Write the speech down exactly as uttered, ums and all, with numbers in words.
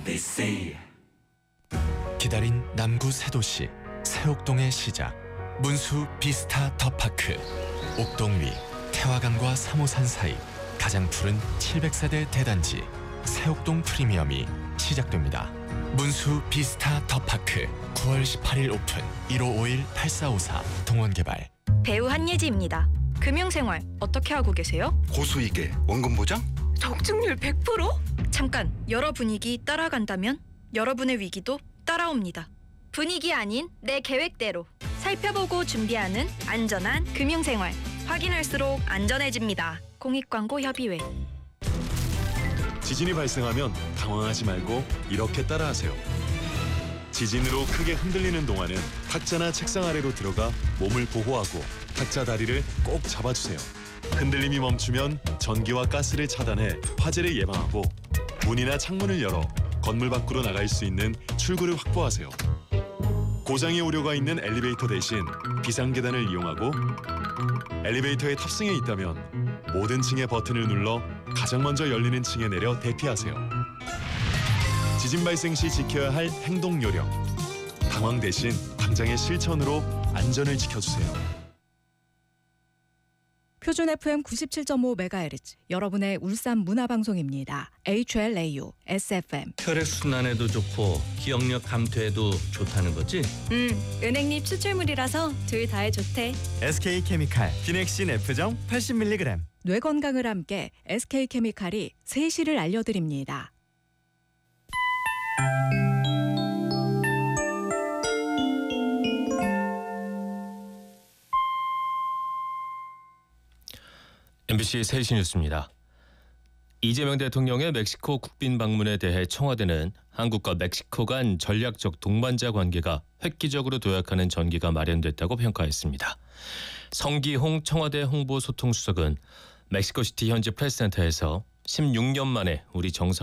엠비씨 기다린 남구 새도시 새옥동의 시작 문수 비스타 더파크. 옥동 위 태화강과 삼호산 사이 가장 푸른 칠백 세대 대단지 새옥동 프리미엄이 시작됩니다. 문수 비스타 더파크 구월 십팔일 오픈. 일오오일 팔사오사 동원개발. 배우 한예지입니다. 금융생활 어떻게 하고 계세요? 고수익에 원금 보장? 적중률 백 퍼센트? 잠깐, 여러 분위기 따라간다면 여러분의 위기도 따라옵니다. 분위기 아닌 내 계획대로 살펴보고 준비하는 안전한 금융생활. 확인할수록 안전해집니다. 공익광고협의회. 지진이 발생하면 당황하지 말고 이렇게 따라하세요. 지진으로 크게 흔들리는 동안은 탁자나 책상 아래로 들어가 몸을 보호하고 탁자 다리를 꼭 잡아주세요. 흔들림이 멈추면 전기와 가스를 차단해 화재를 예방하고 문이나 창문을 열어 건물 밖으로 나갈 수 있는 출구를 확보하세요. 고장의 우려가 있는 엘리베이터 대신 비상계단을 이용하고 엘리베이터에 탑승해 있다면 모든 층의 버튼을 눌러 가장 먼저 열리는 층에 내려 대피하세요. 지진 발생 시 지켜야 할 행동 요령. 당황 대신 당장의 실천으로 안전을 지켜주세요. 표준 에프엠 구십칠 점 오 메가헤르츠 여러분의 울산 문화방송입니다. 에이치엘에이유 에스에프엠. 혈액순환에도 좋고 기억력 감퇴에도 좋다는 거지? 음, 은행잎 추출물이라서 둘 다에 좋대. 에스케이케미칼 비넥신 F정 팔십 밀리그램. 뇌 건강을 함께 에스케이케미칼이 세시를 알려드립니다. 엠비씨 세시 뉴스입니다. 이재명 대통령의 멕시코 국빈 방문에 대해 청와대는 한국과 멕시코 간 전략적 동반자 관계가 획기적으로 도약하는 전기가 마련됐다고 평가했습니다. 성기홍 청와대 홍보소통수석은 멕시코시티 현지 프레스센터에서 십육 년 만에 우리 정상